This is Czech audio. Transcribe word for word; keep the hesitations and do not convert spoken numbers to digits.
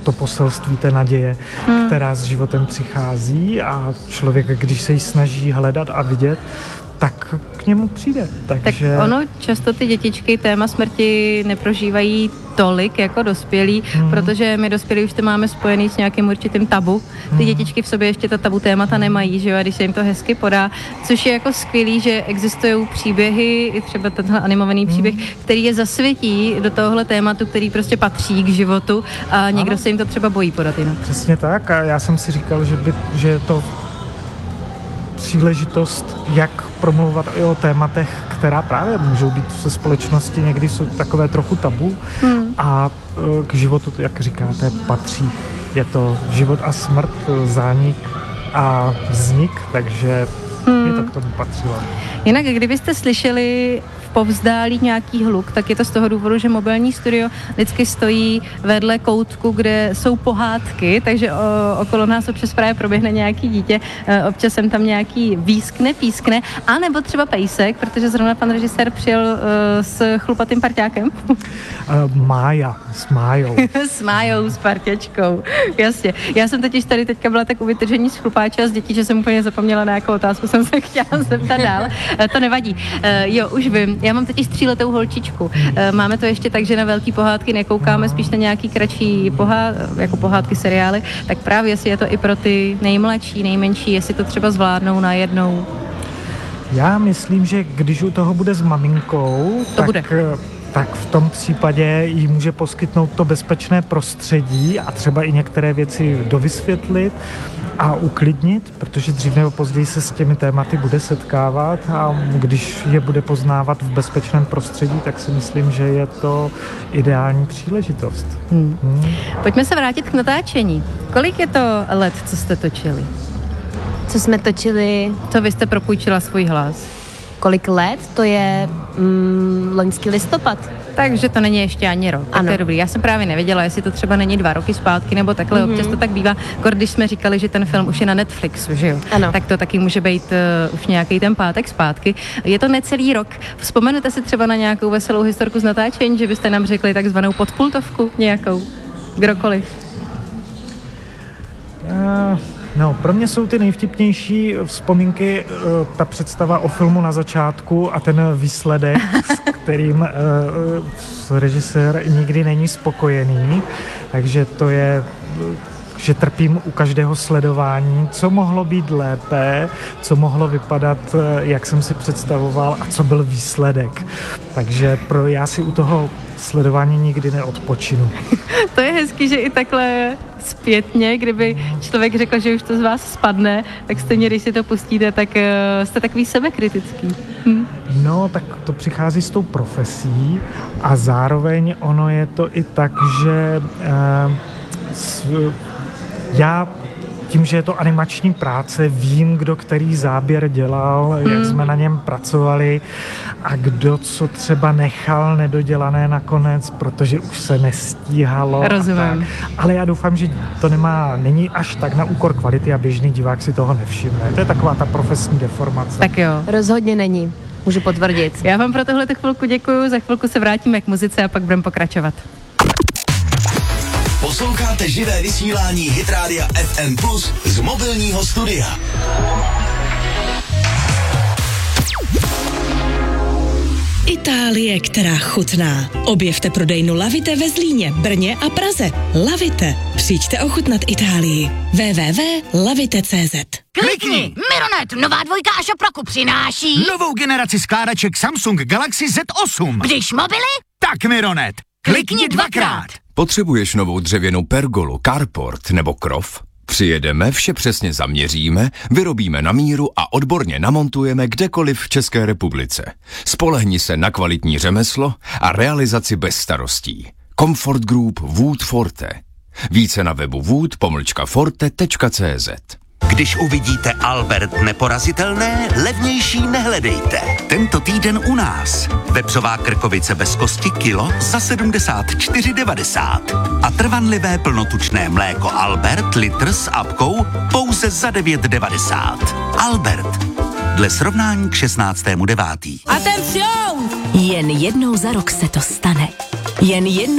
to poselství té naděje, hmm. která s životem přichází a člověk, když se ji snaží hledat a vidět, tak k němu přijde. Takže... Tak ono často ty dětičky téma smrti neprožívají tolik jako dospělí, hmm. protože my dospělí už to máme spojený s nějakým určitým tabu. Ty hmm. dětičky v sobě ještě ta tabu témata nemají, že jo, a když se jim to hezky podá, což je jako skvělý, že existují příběhy, i třeba tenhle animovaný příběh, hmm. který je zasvětí do tohohle tématu, který prostě patří k životu a někdo ano. se jim to třeba bojí podat jinak. Přesně tak a já jsem si říkal, že, by, že je to příležitost, jak promluvat i o tématech, která právě můžou být ve společnosti, někdy jsou takové trochu tabu hmm. a k životu, jak říkáte, patří. Je to život a smrt, zánik a vznik, takže hmm. je to k tomu patřilo. Jinak, kdybyste slyšeli povzdálí nějaký hluk, tak je to z toho důvodu, že mobilní studio vždycky stojí vedle koutku, kde jsou pohádky, takže o, okolo nás občas právě proběhne nějaký dítě, občas sem tam nějaký výskne, pískne, anebo třeba pejsek, protože zrovna pan režisér přijel uh, s chlupatým parťákem. Uh, Mája, s Májou. S Májou, s parťačkou, jasně. Já jsem totiž tady teďka byla tak u vytržení z chlupáče a z dětí, že jsem úplně zapomněla, na jakou otázku jsem se chtěla zeptat dál. Uh, to nevadí. Uh, jo, už vím. Já mám totiž tříletou holčičku. Máme to ještě tak, že na velký pohádky nekoukáme, spíš na nějaký kratší pohád, jako pohádky, seriály, tak právě jestli je to i pro ty nejmladší, nejmenší, jestli to třeba zvládnou najednou. Já myslím, že když u toho bude s maminkou, to tak... bude. tak v tom případě jí může poskytnout to bezpečné prostředí a třeba i některé věci dovysvětlit a uklidnit, protože dřív nebo později se s těmi tématy bude setkávat a když je bude poznávat v bezpečném prostředí, tak si myslím, že je to ideální příležitost. Hmm. Hmm. Pojďme se vrátit k natáčení. Kolik je to let, co jste točili? Co jsme točili? Co vy jste propůjčila svůj hlas? Kolik let? To je mm, loňský listopad. Takže to není ještě ani rok. Tak to je dobrý. Já jsem právě nevěděla, jestli to třeba není dva roky zpátky, nebo takhle. Mm-hmm. Občas to tak bývá. Když jsme říkali, že ten film už je na Netflixu, že jo? Ano. Tak to taky může být uh, už nějaký ten pátek zpátky. Je to necelý rok. Vzpomenete si třeba na nějakou veselou historku z natáčení, že byste nám řekli takzvanou podpultovku nějakou? Kdokoliv. Uh... No, pro mě jsou ty nejvtipnější vzpomínky uh, ta představa o filmu na začátku a ten výsledek, s kterým uh, režisér nikdy není spokojený, takže to je, že trpím u každého sledování, co mohlo být lépe, co mohlo vypadat, jak jsem si představoval a co byl výsledek. Takže pro, já si u toho sledování nikdy neodpočinu. To je hezký, že i takhle zpětně, kdyby člověk řekl, že už to z vás spadne, tak stejně, když si to pustíte, tak uh, jste takový sebekritický. Hm. No, tak to přichází s tou profesí a zároveň ono je to i tak, že uh, s, já tím, že je to animační práce, vím, kdo který záběr dělal, hmm. jak jsme na něm pracovali a kdo co třeba nechal nedodělané nakonec, protože už se nestíhalo. Rozumím. Ale já doufám, že to nemá, není až tak na úkor kvality a běžný divák si toho nevšimne. To je taková ta profesní deformace. Tak jo. Rozhodně není. Můžu potvrdit. Já vám pro tohle chvilku děkuju, za chvilku se vrátíme k muzice a pak budeme pokračovat. Posloucháte živé vysílání Hit Rádia F M Plus z mobilního studia. Itálie, která chutná. Objevte prodejnu Lavite ve Zlíně, Brně a Praze. Lavite. Přijďte ochutnat Itálii. w w w tečka lavite tečka c z. Klikni! Mironet, nová dvojka a Šoproku přináší novou generaci skládaček Samsung Galaxy Z osm. Když mobily, tak Mironet. Klikni dvakrát. Potřebuješ novou dřevěnou pergolu, carport nebo krov? Přijedeme, vše přesně zaměříme, vyrobíme na míru a odborně namontujeme kdekoliv v České republice. Spolehni se na kvalitní řemeslo a realizaci bez starostí. Comfort Group Wood Forte. Více na webu wood forte tečka c z. Když uvidíte Albert neporazitelné, levnější nehledejte. Tento týden u nás. Vepřová krkovice bez kosti kilo za sedmdesát čtyři devadesát. A trvanlivé plnotučné mléko Albert litr s apkou pouze za devět devadesát. Albert. Dle srovnání k šestnáctému devátý. Atención! Jen jednou za rok se to stane. Jen jednou